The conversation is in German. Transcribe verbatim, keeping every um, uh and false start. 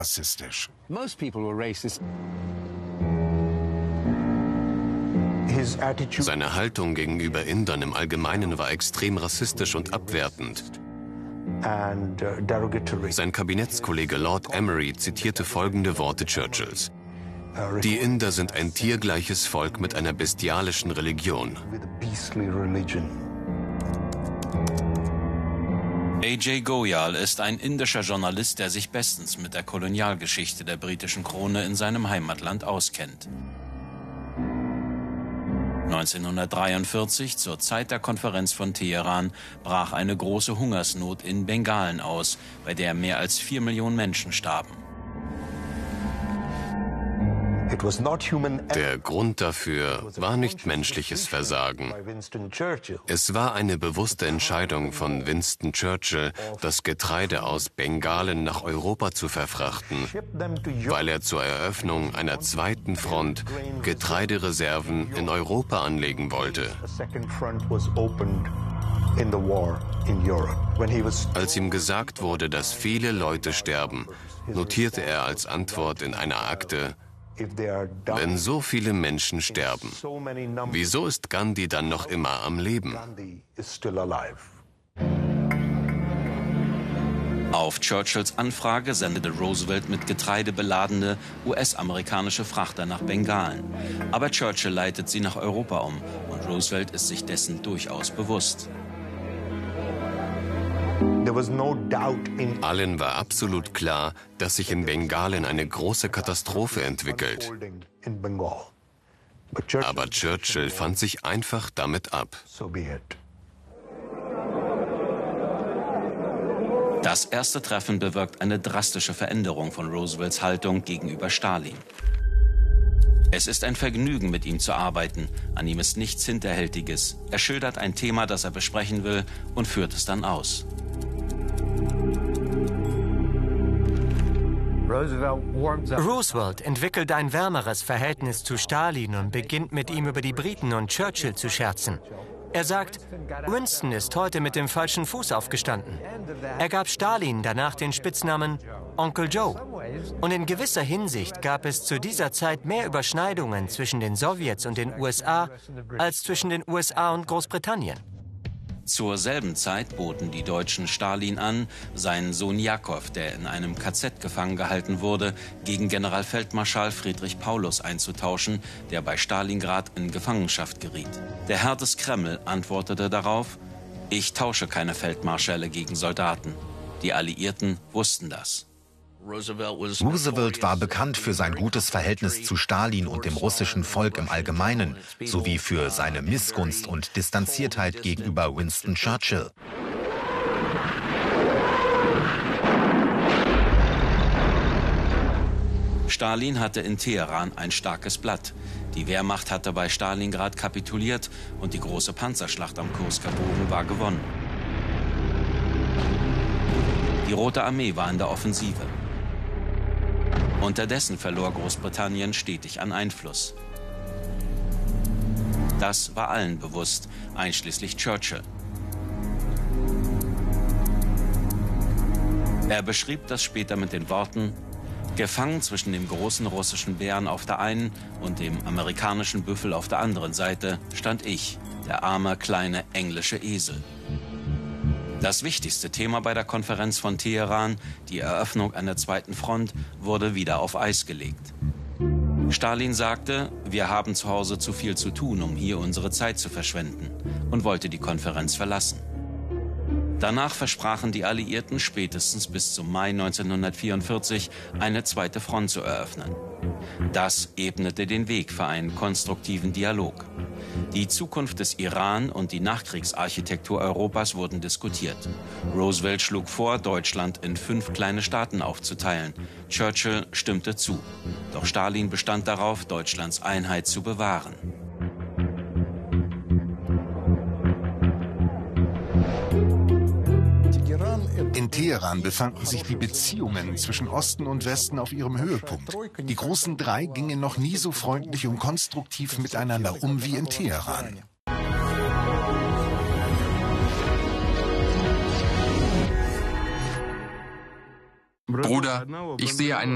rassistisch. Most people were racist. Seine Haltung gegenüber Indern im Allgemeinen war extrem rassistisch und abwertend. Sein Kabinettskollege Lord Emery zitierte folgende Worte Churchills: Die Inder sind ein tiergleiches Volk mit einer bestialischen Religion. A J Goyal ist ein indischer Journalist, der sich bestens mit der Kolonialgeschichte der britischen Krone in seinem Heimatland auskennt. neunzehnhundertdreiundvierzig, zur Zeit der Konferenz von Teheran, brach eine große Hungersnot in Bengalen aus, bei der mehr als vier Millionen Menschen starben. Der Grund dafür war nicht menschliches Versagen. Es war eine bewusste Entscheidung von Winston Churchill, das Getreide aus Bengalen nach Europa zu verfrachten, weil er zur Eröffnung einer zweiten Front Getreidereserven in Europa anlegen wollte. Als ihm gesagt wurde, dass viele Leute sterben, notierte er als Antwort in einer Akte: Wenn so viele Menschen sterben, wieso ist Gandhi dann noch immer am Leben? Auf Churchills Anfrage sendete Roosevelt mit Getreide beladene U S-amerikanische Frachter nach Bengalen. Aber Churchill leitet sie nach Europa um und Roosevelt ist sich dessen durchaus bewusst. Allen war absolut klar, dass sich in Bengalen eine große Katastrophe entwickelt. Aber Churchill fand sich einfach damit ab. Das erste Treffen bewirkt eine drastische Veränderung von Roosevelts Haltung gegenüber Stalin. Es ist ein Vergnügen, mit ihm zu arbeiten. An ihm ist nichts Hinterhältiges. Er schildert ein Thema, das er besprechen will, und führt es dann aus. Roosevelt entwickelt ein wärmeres Verhältnis zu Stalin und beginnt mit ihm über die Briten und Churchill zu scherzen. Er sagt, Winston ist heute mit dem falschen Fuß aufgestanden. Er gab Stalin danach den Spitznamen Onkel Joe. Und in gewisser Hinsicht gab es zu dieser Zeit mehr Überschneidungen zwischen den Sowjets und den U S A als zwischen den U S A und Großbritannien. Zur selben Zeit boten die Deutschen Stalin an, seinen Sohn Jakow, der in einem K Z gefangen gehalten wurde, gegen Generalfeldmarschall Friedrich Paulus einzutauschen, der bei Stalingrad in Gefangenschaft geriet. Der Herr des Kreml antwortete darauf: Ich tausche keine Feldmarschälle gegen Soldaten. Die Alliierten wussten das. Roosevelt war bekannt für sein gutes Verhältnis zu Stalin und dem russischen Volk im Allgemeinen, sowie für seine Missgunst und Distanziertheit gegenüber Winston Churchill. Stalin hatte in Teheran ein starkes Blatt. Die Wehrmacht hatte bei Stalingrad kapituliert und die große Panzerschlacht am Kursker Bogen war gewonnen. Die Rote Armee war in der Offensive. Unterdessen verlor Großbritannien stetig an Einfluss. Das war allen bewusst, einschließlich Churchill. Er beschrieb das später mit den Worten: Gefangen zwischen dem großen russischen Bären auf der einen und dem amerikanischen Büffel auf der anderen Seite stand ich, der arme, kleine englische Esel. Das wichtigste Thema bei der Konferenz von Teheran, die Eröffnung einer zweiten Front, wurde wieder auf Eis gelegt. Stalin sagte, wir haben zu Hause zu viel zu tun, um hier unsere Zeit zu verschwenden, und wollte die Konferenz verlassen. Danach versprachen die Alliierten spätestens bis zum Mai neunzehnhundertvierundvierzig eine zweite Front zu eröffnen. Das ebnete den Weg für einen konstruktiven Dialog. Die Zukunft des Iran und die Nachkriegsarchitektur Europas wurden diskutiert. Roosevelt schlug vor, Deutschland in fünf kleine Staaten aufzuteilen. Churchill stimmte zu. Doch Stalin bestand darauf, Deutschlands Einheit zu bewahren. In Teheran befanden sich die Beziehungen zwischen Osten und Westen auf ihrem Höhepunkt. Die großen drei gingen noch nie so freundlich und konstruktiv miteinander um wie in Teheran. Bruder, ich sehe einen